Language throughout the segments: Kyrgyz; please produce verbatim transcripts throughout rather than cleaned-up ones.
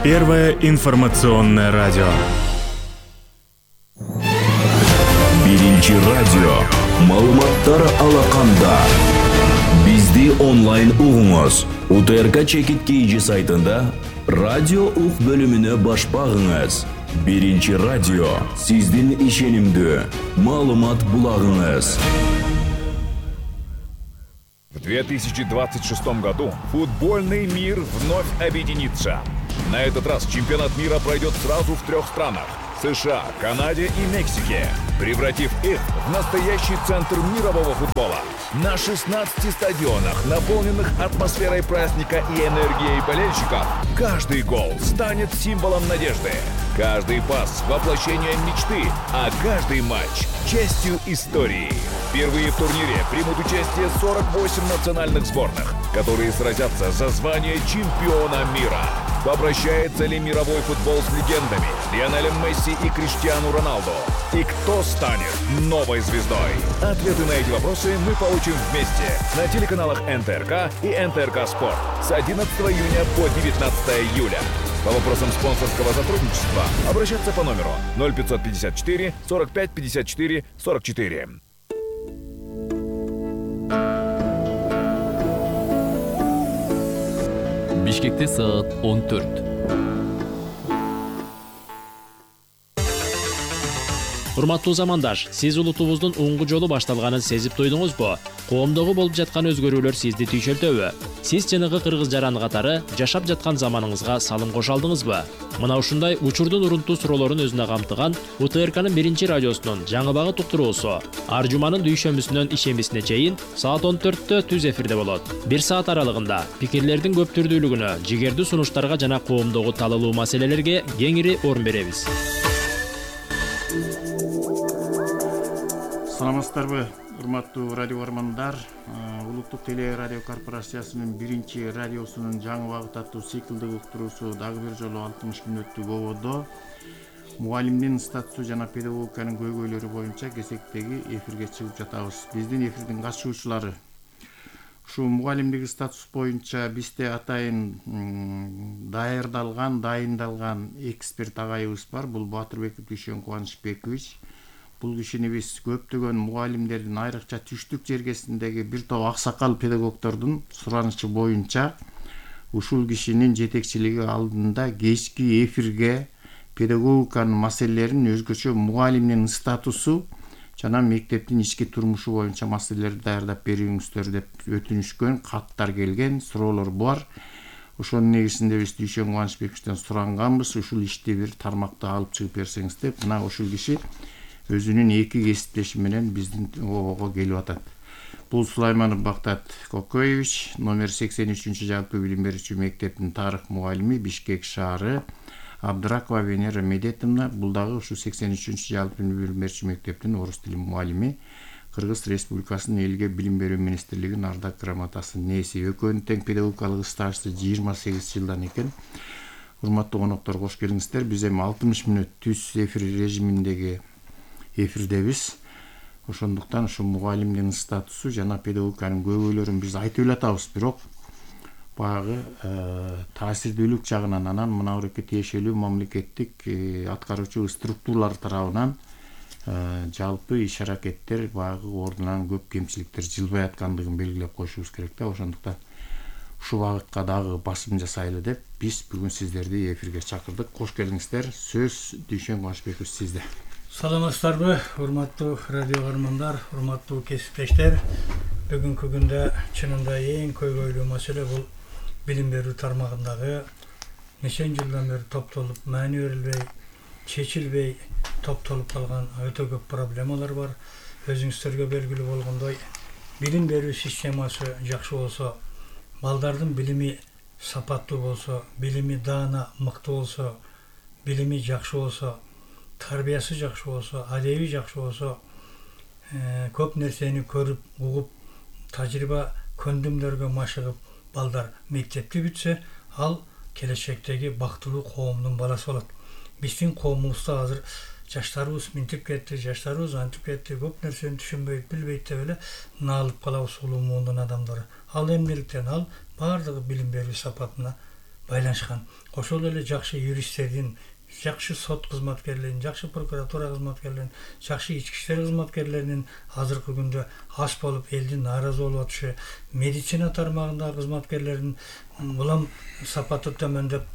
Первое информационное радио. Биринчи радио. Маалыматтар алаканда. Бизди онлайн угуңуз. УТРК Чекит Кейджи сайтында радио ук бөлүмүнө баш багыңыз. Биринчи радио. Сиздин ишенимдүү маалымат булагыңыз. В две тысячи двадцать шестом году футбольный мир вновь объединится. На этот раз чемпионат мира пройдет сразу в трех странах – США, Канаде и Мексике, превратив их в настоящий центр мирового футбола. На шестнадцати стадионах, наполненных атмосферой праздника и энергией болельщиков, каждый гол станет символом надежды, каждый пас – воплощением мечты, а каждый матч – частью истории. Впервые в турнире примут участие сорок восемь национальных сборных, которые сразятся за звание чемпиона мира. Попрощается ли мировой футбол с легендами Лионелем Месси и Криштиану Роналду? И кто станет новой звездой? Ответы на эти вопросы мы получим вместе на телеканалах эн тэ эр ка и эн тэ эр ка Спорт с одиннадцатого июня по девятнадцатое июля. По вопросам спонсорского сотрудничества обращаться по номеру ноль пятьсот пятьдесят четыре сорок пять пятьдесят четыре сорок четыре. Бишкекте саат он төрт. Урматтуу замандаш, сиз улутубуздун оңгу жолу башталганын сезип туйдуңузбу? Коомдогу болуп жаткан өзгөрүүлөр сизди түйшөлтөбү? Сиз чыныгы кыргыз жараны катары жашап жаткан заманыңызга салым кошо алдыңызбы? Мына ушундай учурдун урунтуу суроолорун өзүнө камтыган УТРКнын биринчи радиосунун жаңыбагы туктуруусу ар жуманын дүйшөмбүсүнөн ишембисине чейин саат он төрттө түз эфирде болот. Бир саат аралыгында пикирлердин көп түрдүүлүгүнө, жигердүү сунуштарга жана коомдогу талалуу маселелерге кеңири орун беребиз. Саламатсыздарбы, урматтуу радио көрөрмандар. Улуттук теле радио корпорациясынын биринчи радиосунун жаңы багыт аттуу циклдык уктуруусу дагы бир жолу алтымыш мүнөттүк ободо мугалимдин статусу жана педагогиканын көйгөйлөрү боюнча кезектеги эфирге чыгып жатабыз. Биздин эфирдин катышуучулары ушул мугалимдик статус боюнча бизде атайын даярдалган, дайындалган эксперт агайыбыз бар. Бул Батырбеков Дүйшөн Кубанычбекович. Бул кишини биз көптөгөн мугалимдердин айрыкча түштүк жергесиндеги бир топ аксакал педагогдордун суранычы боюнча ушул кишинин жетекчилиги алдында кечки эфирге педагогиканын маселелерин, өзгөчө мугалимдин статусу жана мектептин ички турмушу боюнча маселелерди даярдап бериңиздер деп өтүнүшкөн, каттар келген, суроолор бар. Ошонун негизинде биз Дүйшөн Кубанычбековичтен суранганбыз, ушул ишти бир тармакта алып чыгып берсеңиз деп. Мына ушул киши өзүнүн эки кесиптеши менен биздин обого келип атат. Бул Сулайманов Бактат Кокоевич, номер сексен үчүнчү жалпы билим берүүчү мектептин тарых мугалими, Бишкек шаары. Абдракова Венера Медетовна, бул дагы ушу сексен үчүнчү жалпы билим берүүчү мектептин орус тили мугалими. Кыргыз Республикасынын элге билим берүү министрлигинин ардак грамотасынын ээси. Экөөнүн тең педагогикалык стажы жыйырма сегиз жылдан экен. Урматтуу коноктор, кош келиңиздер. Биз эми алтымыш мүнөт түз эфир режиминдеги эфирдебиз. Ошондуктан ушу мугалимдин статусу жана педагогиканын көйгөйлөрүн биз айтып элатабыз, бирок баягы таасирдүүлүк жагынан, анан мына буреке тиешелүү мамлекеттик аткаруучу структуралар тарабынан жалпы иш аракеттер баягы ордунан көп кемчиликтер жылбай аткандыгын белгилеп коюшубуз керек да. Ошондуктан ушул багытка дагы басым жасайлы деп биз бүгүн сиздерди эфирге чакырдык. Кош келиңиздер. Сөз Дүйшөн Кубанычбеков сизде. Саламатсыздарбы, урматтуу радио көрөрмандар, урматтуу кесиптештер. Бүгүнкү күндө чынында эң көйгөйлүү маселе бул билим берүү тармагындагы нече жылдан бери топтолуп, маани берилбей, чечилбей топтолуп калган өтө көп проблемалар бар. Өзүңүздөргө белгилүү болгондой, билим берүү системасы жакшы болсо, балдардын билими сапаттуу болсо, билими даана мыкты болсо, билими жакшы болсо, тарбиясы жакшы болсо, адеби жакшы болсо, көп нерсени көрүп, угуп, тажрыйба көндүмдөргө машыгып балдар мектепти бүтсө, ал келечектеги бактылуу коомдун баласы болот. Биздин коомубузда азыр жаштарыбыз минтип кетти, жаштарыбыз антип кетти, көп нерсени түшүнбөйт, билбейт деп эле наалып калабыз улуу муунун адамдары. Ал эмнеликтен? Ал баардыгы билим берүү сапатына байланышкан. Ошол эле жакшы юристтердин, жакшы сот кызматкерлеринин, жакшы прокуратура кызматкерлеринин, жакшы ички иштер кызматкерлеринин азыркы күндө аз болуп элдин нааразы болуп атышы, медицина тармагындагы кызматкерлердин улам сапаты төмөндөп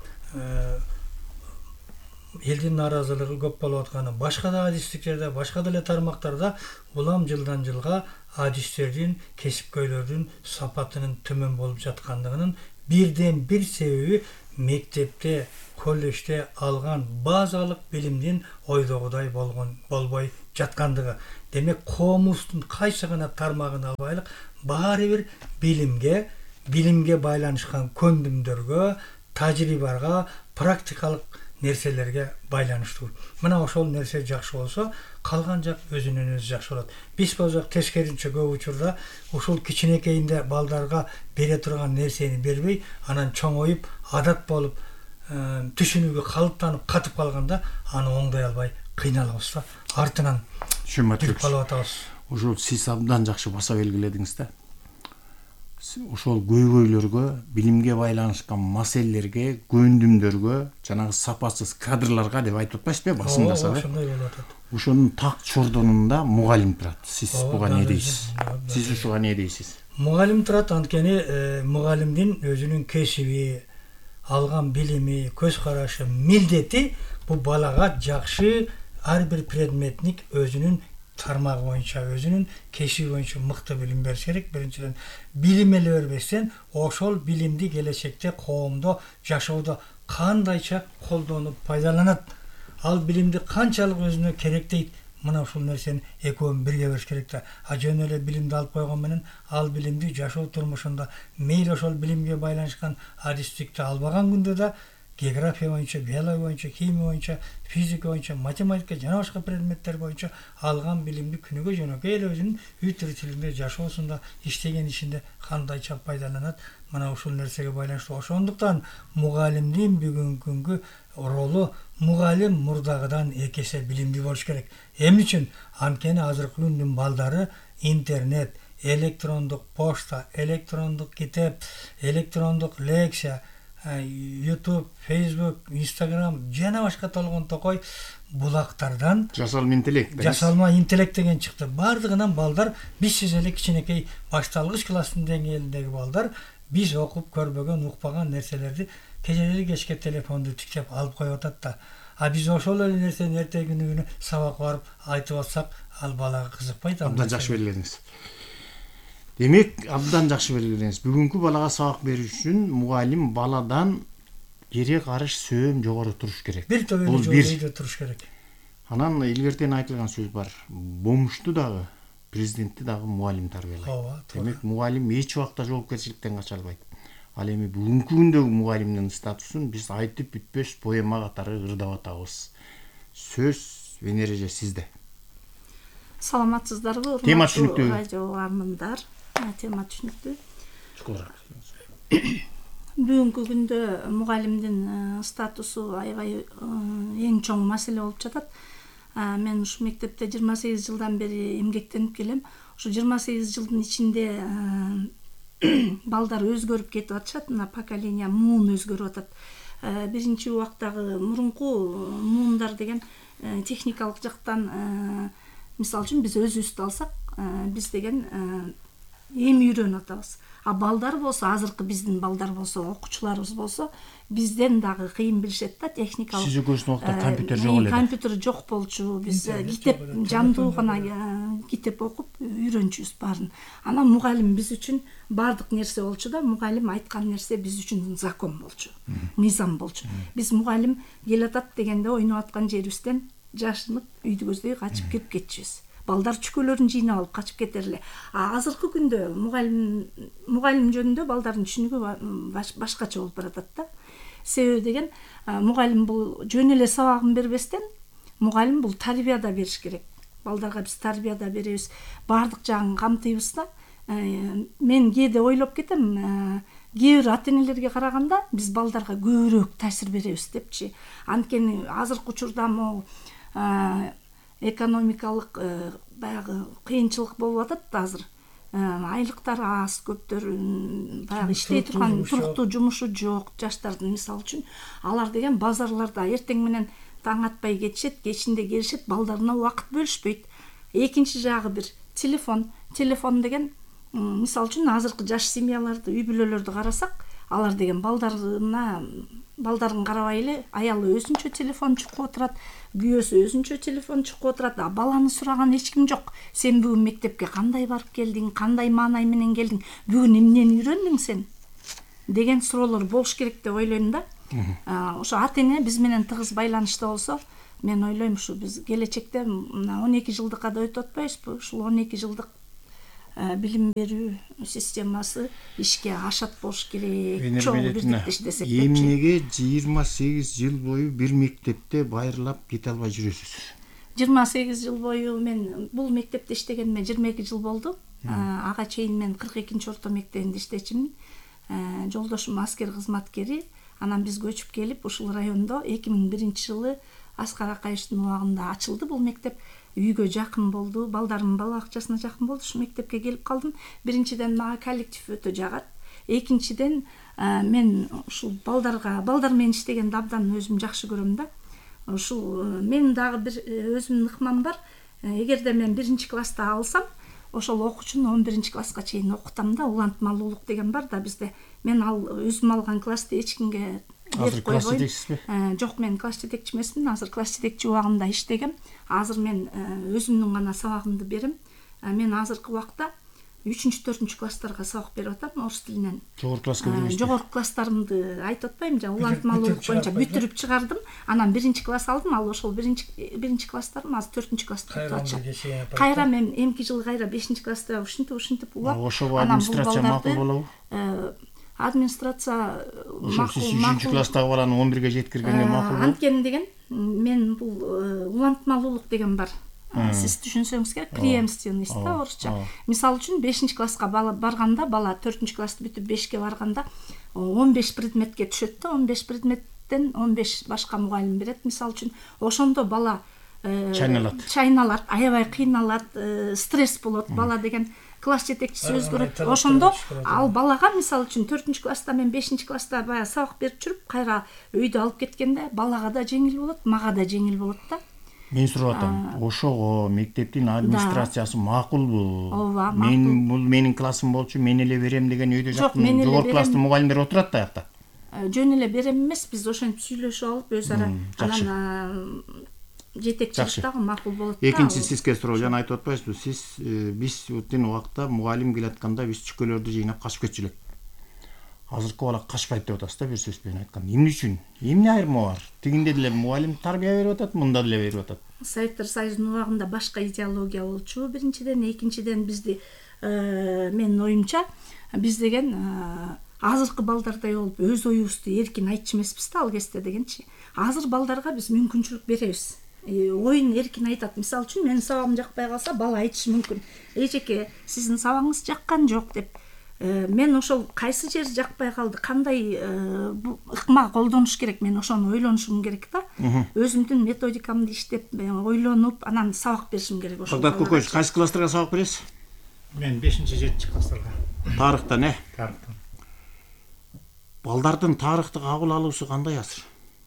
элдин нааразылыгы көп болуп атканы, башка да адистиктерде, башка деле тармактарда улам жылдан жылга адистердин, кесипкөйлөрдүн сапатынын төмөн болуп жаткандыгынын бирден бир себеби мектепте, колледжде алган базалык билимдин ойдогудай болгон болбой жаткандыгы. Демек, коомубуздун кайсы гана тармагын албайлык, баары бир билимге, билимге байланышкан көндүмдөргө, тажрыйбага, практикалык нерселерге байланыштуу. Мына ошол нерсе жакшы болсо, калган жак өзүнөн өзү жакшы болот. Биз болсок тескеринче көп учурда ушул кичинекейинде балдарга бере турган нерсени бербей, анан чоңоюп, адат болуп, түшүнүүгө калыптанып катып калганда, аны оңдой албай кыйналабыз да. Артынан Шүматбек, калып атабыз. ушул сиз абдан жакшы баса белгиледиңиз да. Ошол көйгөйлөргө, билимге байланышкан маселелерге, көндүмдөргө, жанагы сапасыз кадрларга деп айтып атпайсызбы, басындаса да. Ошондой болуп атат. Ошонун так чордонунда мугалим турат. Сиз буга не дейсиз? Сиз ушуга не дейсиз? Мугалим турат, анткени мугалимдин өзүнүн кесиби, алган билими, көз карашы, милдети бу балага жакшы ар бир предметник өзүнүн тармагы боюнча, өзүнүн кесиби боюнча мыкты билим бериш керек. Биринчиден, билим эле бербестен, ошол билимди келечекте коомдо жашоодо кандайча колдонуп пайдаланат, ал билимди канчалык өзүнө керек дейт, мына ушул нерсени экөөнү бирге бериш керек да. А жөн эле билимди алып койгон менен ал билимди жашоо турмушунда мейли ошол билимге байланышкан адистикти албаган күндө да география боюнча, биология боюнча, химия боюнча, физика боюнча, математика жана башка предметтер боюнча алган билимди күнүгө жөнөкөй эле өзүнүн үй тиричилигинде, жашоосунда, иштеген ишинде кандайча пайдаланат, мына ушул нерсеге байланыштуу. Ошондуктан мугалимдин бүгүнкү күнгү ролу, мугалим мурдагыдан эки эсе билимдүү болуш керек. Эмне үчүн? Анткени азыркы күндүн балдары интернет, электрондук почта, электрондук китеп, электрондук лекция, YouTube, Facebook, Instagram жана башка толгон токой булактардан жасалма интеллект, жасалма интеллект деген чыкты. Бардыгынан балдар, биз сиз эле кичинекей башталгыч класстын деңгээлиндеги балдар, биз окуп көрбөгөн, укпаган нерселерди кечелери кечке телефонду тиктеп алып коюп атат да. А биз ошол эле нерсени эртеги күнү сабак барып айтып атсак, ал балага кызыкпайт. Абдан жакшы белгиледиңиз. Демек, абдан жакшы белгиледиңиз. Бүгүнкү балага сабак бериш үчүн мугалим баладан кере карыш сөөн жогору туруш керек. Бир төбөлү жогору туруш керек. Анан илгертен айтылган сөз бар. Бомушту дагы, президентти дагы мугалим тарбиялайт. Демек, мугалим эч убакта жоопкерчиликтен кача албайт. Ал эми бүгүнкү күндөгү мугалимдин статусун биз айтып бүтпөс поэма катары ырдап атабыз. Сөз Венера эже сизде. Саламатсыздарбы, Тема түшүнүктүү. Радио армандар. Тема түшүнүктүү. Чукулураак. Бүгүнкү күндө мугалимдин статусу аябай эң чоң маселе болуп жатат. Мен ушу мектепте жыйырма сегиз жылдан бери эмгектенип келем. Ушу жыйырма сегиз жылдын ичинде балдар өзгөрүп кетип атышат. Мына поколение муун өзгөрүп атат. Биринчи убактагы мурунку муундар деген техникалык жактан, мисалы үчүн биз өзүбүздү алсак, биз деген эми үйрөнүп атабыз. А балдар болсо, азыркы биздин балдар болсо, окуучуларыбыз болсо, бизден дагы кыйын билишет да, техникалык. Сиз өзүңүздүн убакта компьютер жок эле. Компьютер жок болчу. Биз китеп жандуу гана китеп окуп үйрөнчүбүз баарын. Анан мугалим биз үчүн бардык нерсе болчу да, мугалим айткан нерсе биз үчүн закон болчу, мыйзам болчу. Биз мугалим келатат дегенде ойноп аткан жерибизден жашынып үйдү көздөй качып кирип кетчүбүз. Балдар чүкөлөрүн жыйнап алып качып кетерле. А азыркы күндө мугалим мугалим жөнүндө балдардын түшүнүгү башкача болуп баратат да. Себеби деген, мугалим бул жөн эле сабагын бербестен, мугалим бул тарбияда бериш керек. Балдарга биз тарбияда беребиз, бардык жагын камтыйбыз да. Мен кээде ойлоп кетем, кээ бир ата-энелерге караганда биз балдарга көбүрөөк таасир беребиз депчи. Анткени азыркы учурда могу экономикалык баягы кыйынчылык болуп атат азыр. айлыктары аз, көптөр баягы иштей турган туруктуу жумушу жок жаштардын мисалы үчүн алар деген базарларда эртең менен таң атпай кетишет, кечинде келишет, балдарына убакыт бөлүшпөйт. Экинчи жагы бир телефон. Телефон деген мисалы үчүн азыркы жаш семьяларды, үй бүлөлөрдү карасак, алар деген балдарына балдарын карабай эле аялы өзүнчө телефон чукуп отурат, күйөөсү өзүнчө телефон чукуп отурат, а баланы сураган эч ким жок. Сен бүгүн мектепке кандай барып келдиң, кандай маанай менен келдиң, бүгүн эмнени үйрөндүң сен деген суроолор болуш керек деп ойлойм да. Ошо ата-эне биз менен тыгыз байланышта болсо, мен ойлойм ушу биз келечекте мына он эки жылдыкка да өтүп атпайбызбы? Ушул он эки жылдык билим берүү системасы ишке ашат болуш керек. Чоң бирдиктеш десек депчи. Эмнеге жыйырма сегиз жыл бою бир мектепте байырлап кете албай жүрөсүз? жыйырма сегиз жыл бою мен бул мектепте иштегениме жыйырма эки жыл болду. Ага чейин мен кырк экинчи орто мектебинде иштечимин. Жолдошум аскер кызматкери. Анан биз көчүп келип, ушул райондо эки миң биринчи жылы Аскар Акаевичтин убагында ачылды бул мектеп. Үйгө жакын болду, балдарымдын бала акчасына жакын болду. Ушул мектепке келип калдым. Биринчиден мага коллектив өтө жагат. Экинчиден мен ушул балдарга, балдар менен иштегенди абдан өзүм жакшы көрөм да. Ушул мен дагы бир өзүмдүн ыкмам бар. Эгерде мен биринчи класста алсам, ошол окуучуну он биринчи класска чейин окутам да. Улантмалуулук деген бар да бизде. Мен ал өзүм алган классты эч кимге Азыр класс жетекчисизби? Жок, мен класс жетекчи эмесмин. Азыр класс жетекчи убагында иштегем. Азыр мен өзүмдүн гана сабагымды берем. Мен азыркы убакта үчүнчү, төртүнчү класстарга сабак берип атам орус тилинен. Жогорку класска беребизби? Жогорку класстарымды айтып атпайм, жана улантмалуулук боюнча бүтүрүп чыгардым. Анан биринчи класс алдым. Ал ошол биринчи биринчи класстарым азыр төртүнчү класста окуп атышат. Кайра мен эмки жылы кайра бешинчи класста ушинтип ушинтип улап. Ошол администрация макул болобу? Администрация макул. үчүнчү класстагы баланы он бирге жеткиргенге макул болобу? Анткени деген мен бул улантмалуулук деген бар. Сиз түшүнсөңүз керек, преемственность да орусча. Мисалы үчүн бешинчи класска бала барганда, бала төртүнчү классты бүтүп бешке барганда он беш предметке түшөт да, он беш предметтен он беш башка мугалим берет. Мисалы үчүн ошондо бала чайналат. Чайналат, аябай кыйналат, стресс болот. Бала деген класс жетекчиси өзгөрөт. Ошондо ал балага мисалы үчүн төртүнчү класста мен бешинчи класста бая сабак берип жүрүп, кайра өйдө алып кеткенде балага да жеңил болот, мага да жеңил болот да. Мен сурап атам, ошого мектептин администрациясы макулбу? Ооба, макул. Мен бул менин классым болчу, мен эле берем деген өйдө жакын жогорку класстын мугалимдери отурат да аякта. Жөн эле берем эмес, биз ошентип сүйлөшүп алып өз ара анан жетекчилик дагы макул болот да. Экинчи сизге суроо, жана айтып атпайсызбы, сиз биз өткен убакта мугалим келатканда биз чүкөлөрдү жыйнап качып кетчү элек. Азыркы бала качпайт деп атасыз да, бир сөз менен айтканда. Эмне үчүн? Эмне айырма бар? Тигинде деле мугалим тарбия берип атат, мында деле берип атат. Советтер Союзунун убагында башка идеология болчу. Биринчиден, экинчиден бизди менин оюмча биз деген азыркы балдардай болуп өз оюбузду эркин айтчу эмеспиз да ал кезде дегенчи. Азыр балдарга биз мүмкүнчүлүк беребиз. Оюн эркин айтат. Мисалы үчүн менин сабагым жакпай калса, бала айтышы мүмкүн. Эжеке, сиздин сабагыңыз жаккан жок деп. Мен ошол кайсы жери жакпай калды, кандай ыкма колдонуш керек, мен ошону ойлонушум керек да. Өзүмдүн методикамды иштеп, ойлонуп, анан сабак беришим керек ошол. Багдат Кокоевич, кайсы класстарга сабак бересиз? Мен бешинчи, жетинчи класстарга. Тарыхтан, э? Тарыхтан. Балдардын тарыхты кабыл алуусу кандай азыр?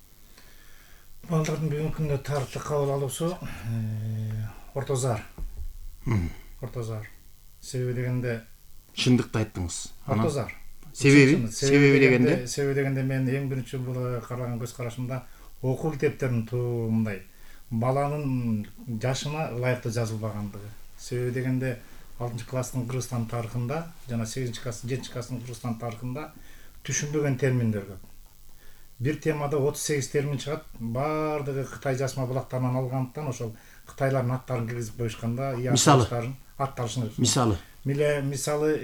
Балдардын бүгүнкү күндө тарыхты кабыл алуусу ортозар. Ортозар. Себеби дегенде чындыкты айттыңыз. Ортозар. Себеби? Себеби дегенде? Себеби дегенде мен эң биринчи бул караган көз карашымда окуу китептеринин мындай баланын жашына ылайыктуу жазылбагандыгы. Себеби дегенде алтынчы класстын Кыргызстан тарыхында жана сегизинчи класстын, жетинчи класстын Кыргызстан тарыхында түшүнбөгөн терминдер көп. Бир темада отуз сегиз термин чыгат, бардыгы Кытай жасма булактарынан алгандыктан ошол Кытайлардын аттарын киргизип коюшканда, аттарын, аттарын. Мисалы. Миле мисалы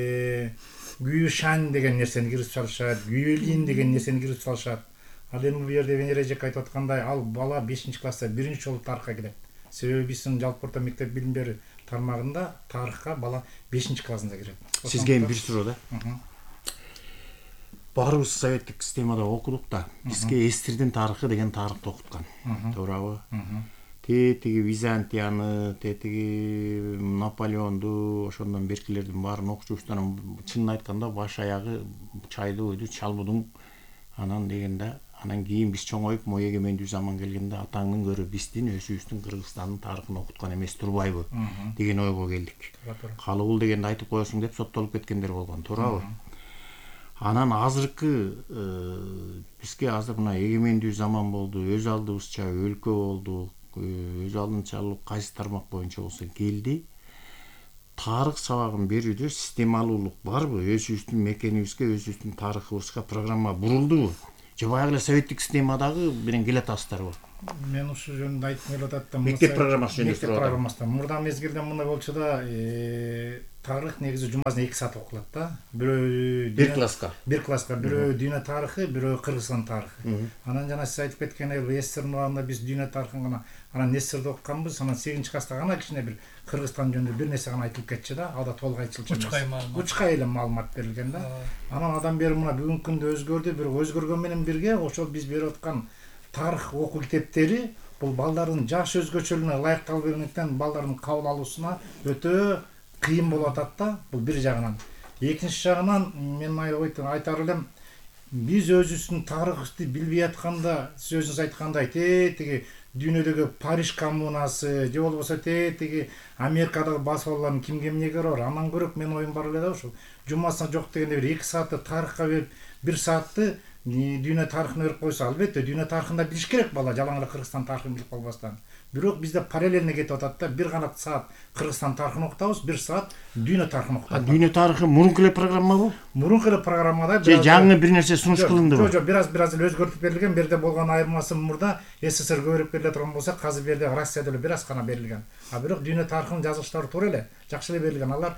Гүйшан деген нерсени киргизип салышат, Гүйөлин деген нерсени киргизип салышат. Ал эми бу жерде Венера эжек айтып аткандай, ал бала бешинчи класста биринчи жолу тарыхка келет. Себеби биздин жалпы орто мектеп билим берүү тармагында тарыхка бала бешинчи классында кирет. Сизге эми бир суроо да. Баарыбыз советтик системада окудук да, бизге эстирдин тарыхы деген тарыхты окуткан. Туурабы? тетиги Византияны, тетиги Наполеонду, ошондон беркилердин баарын окуп жүрүштү. Анан чынын айтканда баш аягы чайлуу бойду, чалбудуң анан дегенде анан кийин биз чоңоюп могу эгемендүү заман келгенде атаңдын көрө биздин өзүбүздүн Кыргызстандын тарыхын окуткан эмес турбайбы деген ойго келдик. Калыбул дегенди айтып коесуң деп соттолуп кеткендер болгон, туурабы? Анан азыркы бизге азыр мына эгемендүү заман болду, өз алдыбызча өлкө болду, өз алдынчалык кайсы тармак боюнча болсо келди. Тарых сабагын берүүдө системалуулук барбы? Өзүбүздүн мекенибизге, өзүбүздүн тарыхыбызга программа бурулдубу? Же баягы эле советтик системадагы менен келе атасыздарбы? Мен ушул жөнүндө айткым келип атат да. Мектеп программасы жөнүндө Мектеп программасы. Мурда мезгилде мындай болчу да, тарых негизи жумасына эки саат окулат да. Бирөө бир класска, бир класска, бирөө дүйнө тарыхы, бирөө Кыргызстан тарыхы. Анан жана сиз айтып кеткен эле СССР убагында биз дүйнө тарыхын гана анан СССРди окуганбыз. Анан сегизинчи класста гана кичине бир Кыргызстан жөнүндө бир нерсе гана айтылып кетчү да. Ада толук айтылчу эмес. Учкай маалымат. Учкай эле маалымат берилген да. Анан адан бери мына бүгүнкү күндө өзгөрдү. Бирок өзгөргөн менен бирге ошол биз берип аткан тарых окуу китептери бул балдардын жаш өзгөчөлүгүнө ылайыкталып бергендиктен балдардын кабыл алуусуна өтө кыйын болуп атат да. Бул бир жагынан. Экинчи жагынан мен айтар элем, биз өзүбүздүн тарыхыбызды билбей атканда, сиз өзүңүз айткандай, тетиги дүйнөдөгү Париж коммунасы же болбосо тетиги Америкадагы басылуулардын кимге эмнеге бар, андан көрөк мен оюм бар эле да ушул. Жумасына жок дегенде бир эки саатты тарыхка берип, бир саатты дүйнө тарыхына берип койсо, албетте дүйнө тарыхын да билиш керек бала, жалаң эле Кыргызстан тарыхын билип калбастан. Бирок бизде параллельно кетип атат да, бир гана саат Кыргызстан тарыхын окутабыз, бир саат дүйнө тарыхын окутабыз. Дүйнө тарыхы мурунку эле программабы? Мурунку эле программада же жаңы бир нерсе сунуш кылындыбы? Жок, жок, бираз бираз эле өзгөртүп берилген. Берде болгон айырмасы мурда СССР көбүрөөк бериле турган болсо, азыр берде Россияда эле бираз гана берилген. А бирок дүйнө тарыхынын жазылыштары туура эле, жакшы эле берилген. Алар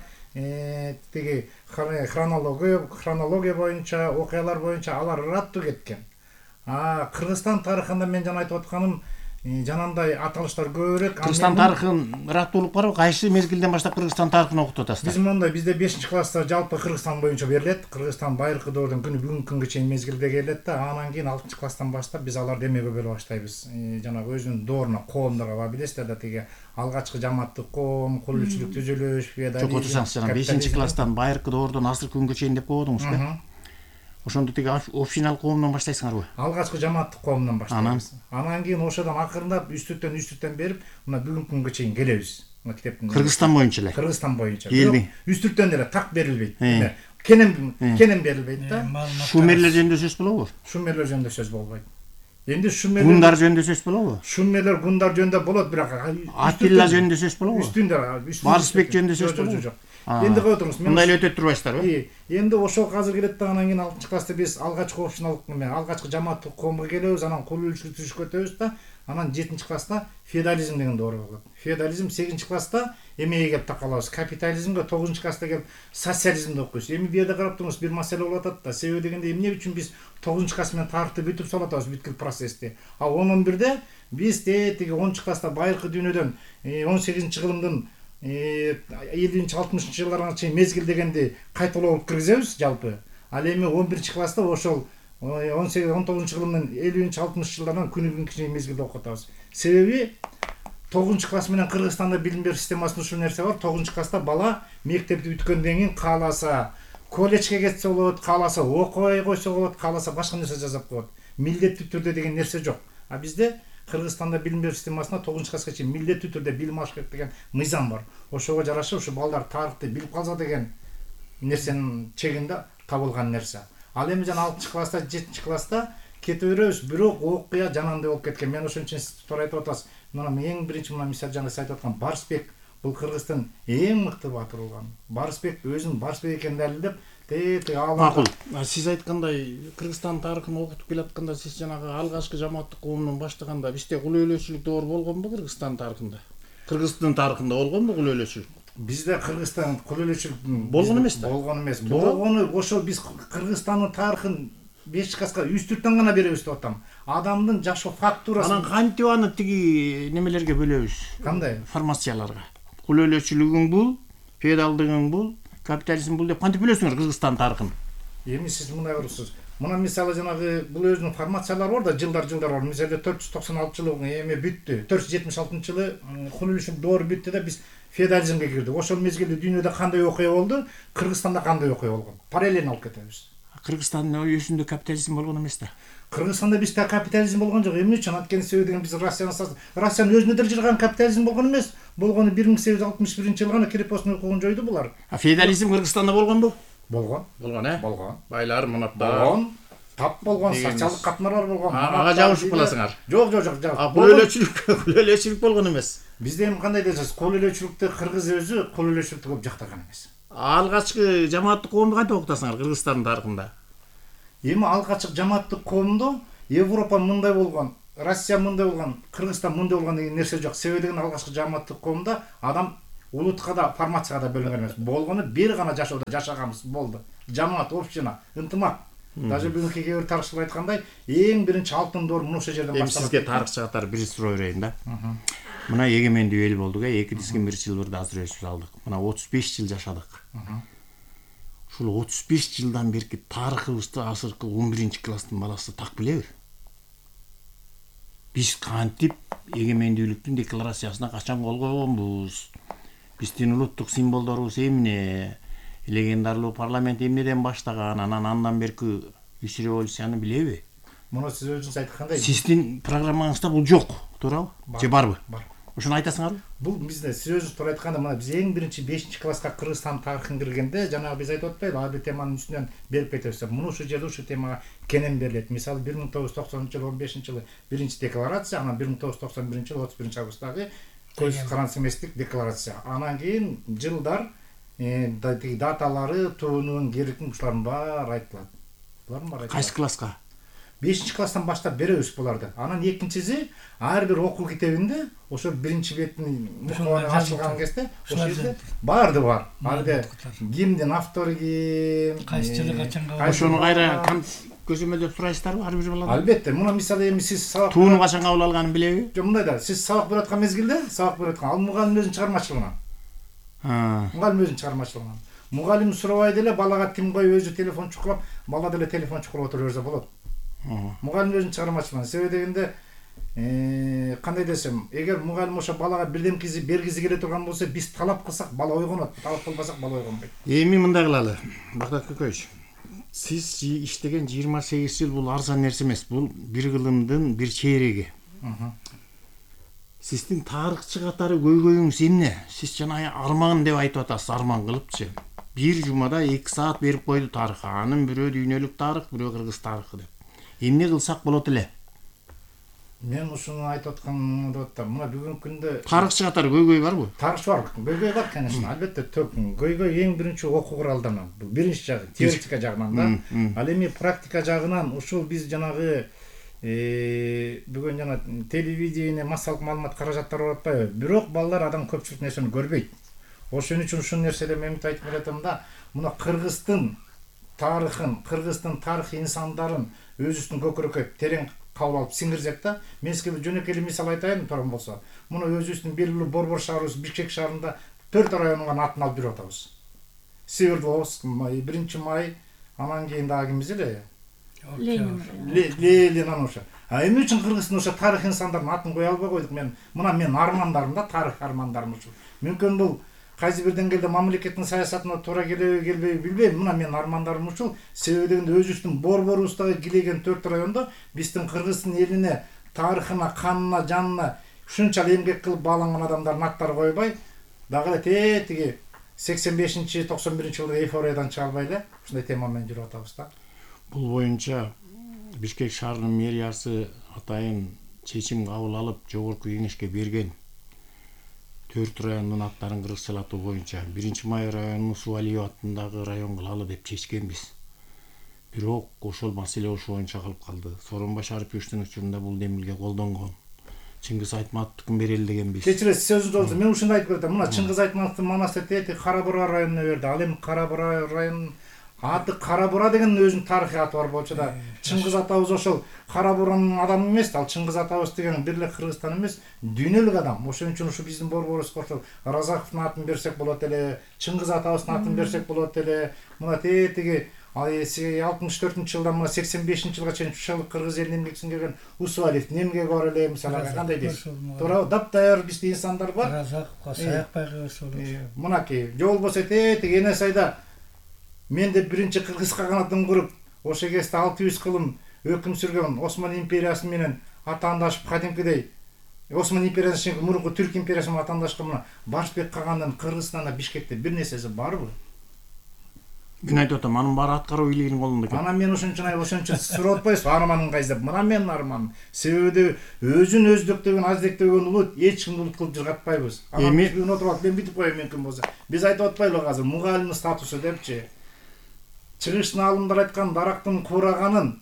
тиги хронология, хронология боюнча, окуялар боюнча алар ыраттуу кеткен. А Кыргызстан тарыхында мен жана айтып атканым, жанандай аталыштар көбүрөөк. Кыргызстан тарыхын ыраттуулук барбы? Кайсы мезгилден баштап Кыргызстан тарыхын окутуп атасыздар? Биз мондай, бизде бешинчи класста жалпы Кыргызстан боюнча берилет. Кыргызстан байыркы доордон күнү бүгүнкү күнгө чейин мезгилде келет да. Анан кийин алтынчы класстан баштап биз аларды эмеге бөлө баштайбыз. Жанагы өзүнүн дооруна, коомдорго билесиздер да, тиги алгачкы жамааттык коом, кул үлчүлүк түзүлүш, феодализм. Жок, отурсаңыз жана бешинчи класстан байыркы доордон азыркы күнгө чейин деп койдуңузбу? Ошондо тиги общинал коомдон баштайсыңарбы? Алгачкы жамааттык коомдон баштайбыз. Анан кийин ошодон акырындап үстүртөн үстүртөн берип, мына бүгүнкү күнгө чейин келебиз. Мына китептин Кыргызстан боюнча эле. Кыргызстан боюнча. Элди. Үстүртөн эле так берилбейт. Кенен кенен берилбейт да. Шумерлер жөнүндө сөз болобу? Шумерлер жөнүндө сөз болбойт. Энди шумерлер гундар жөнүндө сөз болобу? Шумерлер гундар жөнүндө болот, бирок Атилла жөнүндө сөз болобу? Үстүндө, Барысбек жөнүндө сөз болобу? Энди кой туруңуз. Мындай эле өтөп турбайсыздарбы? Энди ошол азыр келет да, анан кийин алтынчы класста биз алгачкы общиналык, алгачкы жамааттык коомго келебиз, анан кул үлчүлүк түзүшкө өтөбүз да. Анан жетинчи класста феодализм деген доору болот. Феодализм сегизинчи класста эмеге келип такалабыз. Капитализмге тогузунчу класста келип социализмди окуйбуз. Эми бу жерде карап туруңуз, бир маселе болуп атат да. Себеби дегенде эмне үчүн биз тогузунчу класс менен тарыхты бүтүп салып атабыз бүткүл процессти. А он бирде биз тиги онунчу класста байыркы дүйнөдөн он сегизинчи кылымдын элүүнчү алтымышынчы жылдарга чейин мезгил дегенди кайталап киргизебиз жалпы. Ал эми он биринчи класста ошол он сегиз он тогузунчу кылымдын элүүнчү алтымышынчы жылдарынан күнүгүнгө чейин мезгилде окуп атабыз. Себеби тогузунчу класс менен Кыргызстанда билим берүү системасында ушул нерсе бар. тогузунчу класста бала мектепти бүткөндөн кийин кааласа колледжге кетсе болот, кааласа окубай койсо болот, кааласа башка нерсе жасап коет. Милдеттүү түрдө деген нерсе жок. А бизде Кыргызстанда билим берүү системасында тогузунчу класска чейин милдеттүү түрдө билим алыш керек деген мыйзам бар. Ошого жараша ушу балдар тарыхты билип калса деген нерсенин чегинде табылган нерсе. Ал эми жана алтынчы класста, жетинчи класста кете беребиз, бирок окуя жанагындай болуп кеткен. Мен ошон үчүн туура айтып атасыз. Мына эң биринчи мына мисал жана айтып аткан Барысбек бул Кыргыздын эң мыкты баатыры болгон. Барысбек өзүн Барысбек экенин далилдеп, тети алып. Макул. Сиз айткандай Кыргызстан тарыхын окутуп келатканда, сиз жанагы алгачкы жамааттык коомдон баштаганда бизде кул өлөчүлүк доор болгонбу Кыргызстан тарыхында? Кыргыздын тарыхында болгонбу кул өлөчүлүк? Бизде Кыргызстан кул өлөчүлүк болгон эмес да? Болгон эмес. Болгону ошол биз Кыргызстандын тарыхын беш класска үстүртөн гана беребиз деп атам. Адамдын жашоо фактурасын. Анан кантип аны тиги немелерге бөлөбүз? Кандай? Формацияларга. Кул өлөчүлүгүң бул, феодалдыгың бул, капитализм бул деп кантип бөлөсүңөр Кыргызстан тарыхын? Эми сиз мындай көрөсүз. Мына мисалы жанагы бул өзүнүн формациялары бар да, жылдар жылдар бар. Мисалы төрт жүз токсон алтынчы жылы эме бүттү. төрт жүз жетимиш алтынчы жылы Хунилишев доору бүттү да биз феодализмге кирдик. Ошол мезгилде дүйнөдө кандай окуя болду, Кыргызстанда кандай окуя болгон. Параллельно алып кетебиз. Кыргызстандын өзүндө капитализм болгон эмес да. Кыргызстанда биз та капитализм болгон жок. Эмне үчүн? Анткени себеби деген биз Россияны Россиянын өзүнө деле жырган капитализм болгон эмес. Болгону бир миң сегиз жүз алтымыш биринчи жылы гана Крепостный окугун жойду булар. А феодализм Кыргызстанда болгонбу? Болгон. Болгон, э? Болгон. Байлар, мунаттар. Болгон. Тап болгон, социалдык катмарлар болгон. Ага жабышып каласыңар. Жок, жок, жок, жок. А кул элечилик, кул элечилик болгон эмес. Бизде эми кандай десеңиз, кул элечиликти кыргыз өзү кул элечиликти көп жактаган эмес. Алгачкы жамааттык коомду кантип окутасыңар Кыргызстандын тарыхында? Эми алгачкы жамааттык коомдо Европа мындай болгон, Россия мындай болгон, Кыргызстан мындай болгон деген нерсе жок. Себеби деген алгачкы жамааттык коомдо адам улутка да, формацияга да бөлүнгөн эмес. Болгону бир гана жашоодо жашаганбыз болду. Жамаат, община, ынтымак. Даже бүгүнкү кээ бир тарыхчылар айткандай, эң биринчи алтын доор мына ошол жерден башталат. Эми сизге тарыхчы катары бир суроо берейин да. Мына эгемендүү эл болдук, э, эки жүз жыйырма биринчи жылы азыр өсүп алдык. Мына отуз беш жыл жашадык. Ушул отуз беш жылдан берки тарыхыбызды азыркы он биринчи класстын баласы так билеби? Биз кантип эгемендүүлүктүн декларациясына качан кол койгонбуз? Биздин улуттук символдорубуз эмне? Легендарлуу парламент эмнеден баштаган? Анан андан берки үч революцияны билеби? Муну сиз өзүңүз айткандай. Сиздин программаңызда бул жок, туурабы? Же барбы? Бар. Ошону айтасыңарбы? Бул бизде сиз өзүңүз туура айтканда, мына биз эң биринчи бешинчи класска Кыргызстан тарыхын киргенде, жанагы биз айтып атпайлы, ар бир теманын үстүнөн берип кетебиз. Муну ушул жерде ушул темага кенен берилет. Мисалы бир миң тогуз жүз токсонунчу жылы он бешинчи жылы биринчи декларация, анан бир миң тогуз жүз токсон биринчи жылы отуз биринчи августтагы көз карандысыз эместик декларация. Анан кийин жылдар, тиги даталары, туунун керектин ушулардын баары айтылат. Булардын баары айтылат. Кайсы класска? бешинчи класстан баштап беребиз буларды. Анан экинчиси ар бир окуу китебинде ошо биринчи беттин мукабаны ачылган кезде ошол жерде баарды бар. Ар бир кимдин автору ким, Кайсы качанга ошону кайра көзөмөлдөп сурайсыздарбы ар бир баладан? Албетте, муну мисалы эми сиз сабак тууну качан кабыл алганын билеби? Жок, мындай да, сиз сабак берип аткан мезгилде, сабак берип аткан, ал мугалим өзүнүн чыгармачылыгынан. Мугалим өзүнүн чыгармачылыгынан. Мугалим сурабай деле балага тим коюп өзү телефон чукулап, бала деле телефон чукулап отура берсе болот. Мугалим өзүнүн чыгармачылыгынан. Себеби дегенде, кандай десем, эгер мугалим ошо балага бирдемкиси бергизи келе турган болсо, биз талап кылсак бала ойгонот, талап кылбасак бала ойгонбойт. Эми мындай кылалы. Багдат Көкөевич, сиз иштеген жыйырма сегиз жыл бул арзан нерсе эмес. Бул бир кылымдын бир чейреги. Сиздин тарыхчы катары көйгөйүңүз эмне? Сиз жана арман деп айтып атасыз, арман кылыпчы. Бир жумада эки саат берип койду тарыхка. Анын бирөө дүйнөлүк тарых, бирөө кыргыз тарыхы деп. Эмне кылсак болот эле? Мен ушуну айтып атканым деп атам. Мына бүгүнкү күндө тарыхчы катары көйгөй барбы? Тарыхчы бар, көйгөй бар, конечно, албетте төп. Көйгөй эң биринчи окуу куралынан, бул биринчи жагы, теоретика жагынан да. Ал эми практика жагынан ушул биз жанагы бүгүн жана телевидение, массалык маалымат каражаттары бар атпайбы? Бирок балдар адам көпчүлүк нерсени көрбөйт. Ошон үчүн ушул нерседе мен айтып беретим да, мына Кыргыздын тарыхын, Кыргыздын тарых инсандарын өзүбүздүн көкүрөккө терең кабыл алып сиңирсек да, мен сизге жөнөкөй эле мисал айтайын турган болсо, муну өзүбүздүн белгилүү Борбор шаарыбыз Бишкек шаарында төрт районуңан атын алып берип атабыз. Свердловск, биринчи май, анан кийин дагы кимиз эле? Ленин. Ленин анан ошо. А эмне үчүн Кыргыздын ошо тарых инсандарын атын кое албай койдук? Мен мына мен армандарым да, тарых армандарым ушул. Мүмкүн бул кайсы бир деңгээлде мамлекеттин саясатына туура келеби келбейби билбейм. Мына мен армандарым ушул. Себеби дегенде өзүбүздүн борборубуздагы килеген төрт райондо биздин Кыргыздын элине, тарыхына, канына, жанына ушунчалык эмгек кылып бааланган адамдардын аттары койбой, дагы эле тиги сексен бешинчи токсон биринчи жылы эйфориядан чыга албай эле ушундай тема менен жүрүп атабыз да. Бул боюнча Бишкек шаарынын мэриясы атайын чечим кабыл алып, жогорку кеңешке берген. төрт райондун аттарын кыргызчалатуу боюнча биринчи май районун Сувалиев атындагы район кылалы деп чечкенбиз. Бирок ошол маселе ошол боюнча калып калды. Сооронбай Шариповичтин учурунда бул демилге колдонгон. Чыңгыз Айтматовдукун берели дегенбиз. Кечиресиз, сөзү болсо мен ушундай айтып берем. Мына Чыңгыз Айтматовдун манасы тети Кара Бура районуна берди. Ал эми Кара Бура районунун аты Кара Бура деген өзүнүн тарыхый аты бар болчу да. Чыңгыз атабыз ошол Кара Буранын адамы эмес, ал Чыңгыз атабыз деген бир эле Кыргызстан эмес, дүйнөлүк адам. Ошон үчүн ушу биздин борборубузга ошол Разаковдун атын берсек болот эле, Чыңгыз атабыздын атын берсек болот эле. Мына тетиги ал эси алтымыш төртүнчү жылдан мына сексен бешинчи жылга чейин ушул кыргыз элине эмгек сиңирген Усуалиевдин эмгеги бар эле, мисалы кандай дейсиз? Туура, дапдаяр бизде инсандар бар. Разаковго, Саякбайга болот. Мынакей, жол болсо тетиги Эне Сайда мен де биринчи кыргыз каганатын куруп, ошо кезде алты жүз кылым өкүм сүргөн Осман империясы менен атаандашып кадимкидей Осман империясынын мурунку Түрк империясы менен атаандашкан мына Башбек кагандан Кыргызстандан Бишкекте бир нерсеси барбы? Мен айтып атам, анын баары аткаруу бийлигинин колунда экен. Анан мен ошон үчүн ошон үчүн сурап атпайсызбы, арманын кайсып? Мына менин арманым. Себеби өзүн өздүктөгөн, аздектөгөн улут эч кимди улут кылып жыргатпайбыз. Эми мен отуруп алып, мен бүтүп коеюн мүмкүн болсо. Биз айтып атпайлыбы азыр мугалимдин статусу депчи. Чыгыштын алымдар айткан дарактын куураганын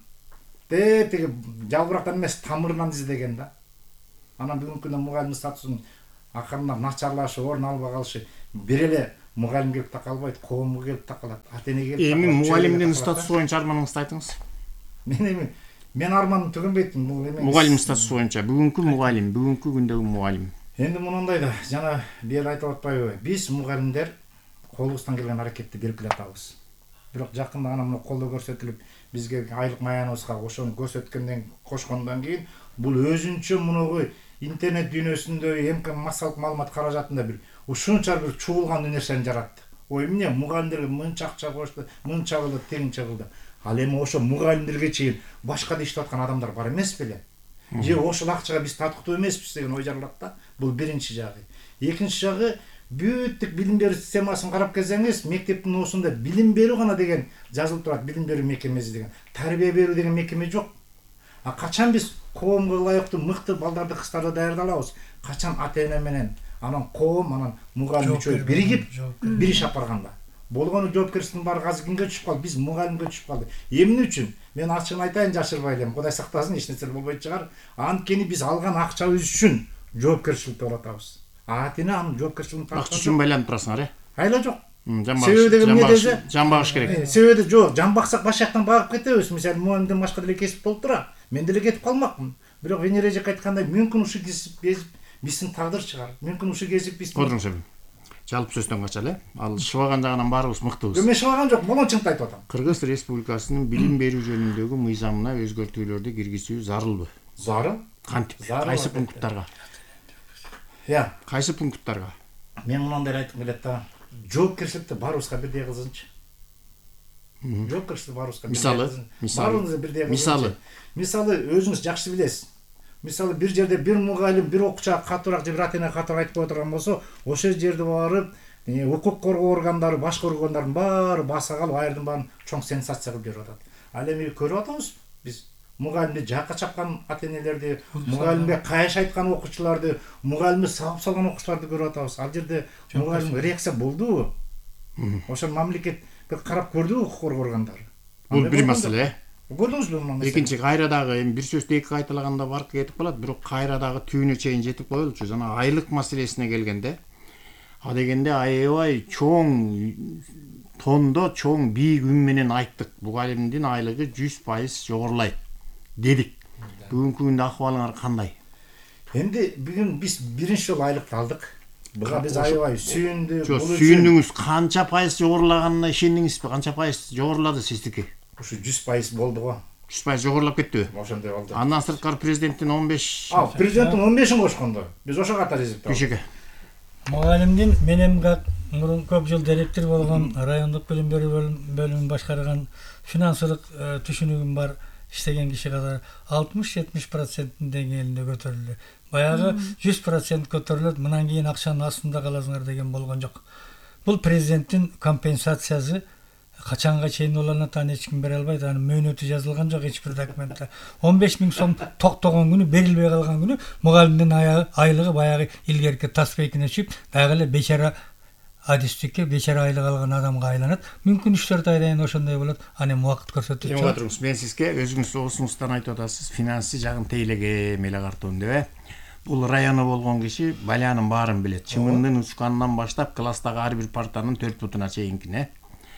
тетиги жалбырактан эмес тамырынан издеген да. Анан бүгүнкү күндө мугалимдин статусунун акырындап начарлашы, орун албай калышы бир эле мугалим келип такалбайт, коомго келип такалат, ата-энеге келип такалат. Эми мугалимдин статусу боюнча арманыңызды айтыңыз. Мен эми мен арманым түгөнбөйт, бул эме. Мугалим статусу боюнча бүгүнкү мугалим, бүгүнкү күндөгү мугалим. Энди мындай да, жана бери айтып атпайбы? Биз мугалимдер колубуздан келген аракетти берип келатабыз. Бирок жакында ана мына колдоо көрсөтүлүп, бизге айлык маяныбызга ошону көрсөткөндөн кошкондон кийин бул өзүнчө мунугу интернет дүйнөсүндө эми массалык маалымат каражатында бир ушунча бир чуулган нерсени жаратты. Ой, эмне мугалимдерге мынча акча кошту, мынча кылды, теңче кылды. Ал эми ошо мугалимдерге чейин башка да иштеп аткан адамдар бар эмес беле? Же ошол акчага биз татыктуу эмеспиз деген ой жаралат да. Бул биринчи жагы. Экинчи жагы, бүттүк билим берүү системасын карап келсеңиз, мектептин осунда билим берүү гана деген жазылып турат, билим берүү мекемеси деген. Тарбия берүү деген мекеме жок. А качан биз коомго ылайыктуу мыкты балдарды, кыздарды даярдалабыз? Качан ата-эне менен анан коом, анан мугалим үчөө биригип бир иш алып барганда. Болгону жоопкерчиликтин баары азыр кимге түшүп калды? Биз мугалимге түшүп калды. Эмне үчүн? Мен ачыгын айтайын, жашырбай элем. Кудай сактасын, эч нерсе болбойт чыгар. Анткени биз алган акчабыз үчүн жоопкерчиликти болуп атабыз. Ата-эне анын жоопкерчилигин тартат. Акча үчүн байланып турасыңар, э? Айла жок. Себеби деген эмне десе, жан багыш керек. Себеби жок, жан баксак баш жактан багып кетебиз. Мисалы, мугалимден башка деле кесип болуп тура. Мен деле кетип калмакмын. Бирок Венера эжек айткандай, мүмкүн ушу кесип биздин тагдыр чыгар. Мүмкүн ушу кесип биз. Отуруңуз эми. Жалпы сөздөн качалы, э? Ал шыбаган жагынан баарыбыз мыктыбыз. Мен шыбаган жок, молончуңду айтып атам. Кыргыз Республикасынын билим берүү жөнүндөгү мыйзамына өзгөртүүлөрдү киргизүү зарылбы? Зарыл. Кантип? Кайсы пункттарга? Я, кайсы пункттарга? Мен мындай айтып келет да. Жоопкерчиликти баарыбызга бирдей кылсынчы. Жоопкерчиликти баарыбызга бирдей кылсынчы. Мисалы, мисалы, мисалы. Мисалы, өзүңүз жакшы билесиз. Мисалы, бир жерде бир мугалим, бир окуучуга катуураак же бир ата-эне катуураак айтып отурган болсо, ошол жерде барып, укук коргоо органдары, башка органдардын баары баса калып, айрдын баарын чоң сенсация кылып жүрүп атат. Ал эми көрүп атабыз биз мугалимди жакка чапкан ата-энелерди, мугалимге кайш айткан окуучуларды, мугалимди сабап салган окуучуларды көрүп атабыз. Ал жерде мугалимге реакция болдубу? Ошол мамлекет карап көрдүбү укук коргоо органдары? Бул бир маселе, э? Көрдүңүзбү мына? Экинчи кайрадагы эми бир сөздү эки кайталаганда барк кетип калат, бирок кайрадагы түйүнү чейин жетип коелучу. Жана айлык маселесине келгенде, а дегенде аябай чоң тондо, чоң бийик үн менен айттык. Мугалимдин айлыгы жүз пайыз жогорулайт дедик. Бүгүнкү күндө акыбалыңар кандай? Энди бүгүн биз биринчи жолу айлыкты алдык. Буга биз аябай сүйүндүк. Жок, сүйүндүңүз, канча пайыз жогорулаганына ишендиңизби? Канча пайыз жогорулады сиздики? Ушу жүз пайыз болду го. жүз пайыз жогорулап кеттиби? Ошондой болду. Андан сырткары президенттин он беш. А, президенттин он бешин кошкондо. Биз ошо катар эсептебиз. Кишиге. Мугалимдин менен мурун көп жыл директор болгон райондук билим берүү бөлүмүн башкарган финансылык түшүнүгүм бар иштеген киши катары алтымыш жетимиш проценттин деңгээлинде көтөрүлдү. Баягы жүз процент көтөрүлөт, мындан кийин акчанын астында каласыңар деген болгон жок. Бул президенттин компенсациясы качанга чейин уланат, аны эч ким бере албайт. Анын мөөнөтү жазылган жок эч бир документте. он беш миң сом токтогон күнү, берилбей калган күнү мугалимдин айлыгы баягы илгерки таспейкине түшүп, дагы эле бечара адистикке, бечара айлык алган адамга айланат. Мүмкүн үч төрт айдан ошондой болот. Аны мубакыт көрсөтүп чыгат. Отуруңуз, мен сизге өзүңүз оосуңуздан айтып атасыз, финансы жагын тейлегем эле картуун деп, э? Бул району болгон киши балянын баарын билет. Чымындын учканынан баштап класстагы ар бир партанын төрт бутуна чейинкин, э?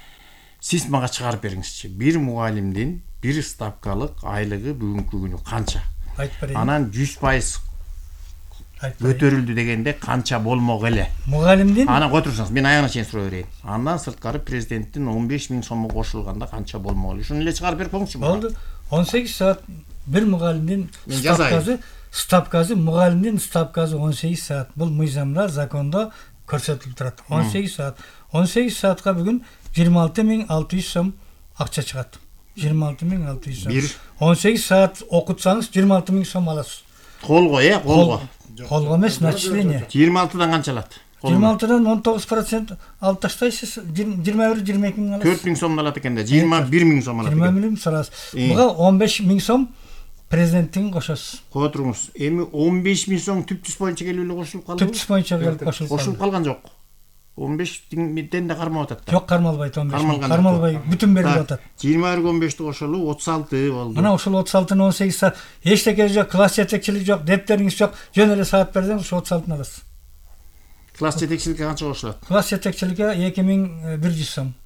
Сиз мага чыгарып бериңизчи. Бир мугалимдин бир ставкалык айлыгы бүгүнкү күнү канча? Айтып берейин. Анан жүз пайыз Айтпай. көтөрүлдү дегенде канча болмок эле. Мугалимдин Анан кой турсаңыз, мен аягына чейин суроо берейин. Андан сырткары президенттин он беш миң сомго кошулганда канча болмок эле? Ушуну эле чыгарып берип коюңузчу. болду. он сегиз саат бир мугалимдин Мен жазайын. ставкасы, ставкасы мугалимдин ставкасы он сегиз саат. Бул мыйзамда, закондо көрсөтүлүп турат. он сегиз саат. он сегиз саатка бүгүн жыйырма алты миң алты жүз сом акча чыгат. жыйырма алты миң алты жүз сом. Бир. он сегиз саат окутсаңыз жыйырма алты миң сом аласыз. Колго, э, колго. Колго эмес, начисление. жыйырма алтыдан канча алат? жыйырма алтыдан он тогуз процент алып таштайсыз, жыйырма бир жыйырма эки миң аласыз. төрт миң сом алат экен да, жыйырма бир миң сом алат жыйырма экен. миң сом аласыз. Буга он беш миң сом президенттин кошосуз. Кое туруңуз. Эми он беш миң сом түп түз боюнча келип эле кошулуп калды. Түп түз боюнча келип кошулуп Кошулуп калды. калган жок. он беш миңден да кармап атат да. Жок, кармалбайт он беш миң. Кармалган жок. Кармалбай бүтүн берип Да, атат. жыйырма бир он бешти кошолуп отуз алты болду. Мына ушул отуз алтыны он сегиз саат эчтеке жок, класс жетекчилик жок, дептериңиз жок, жөн эле саат берсеңиз ушул отуз алтыны аласыз. Класс жетекчиликке канча кошулат? Класс жетекчиликке эки миң бир жүз сом.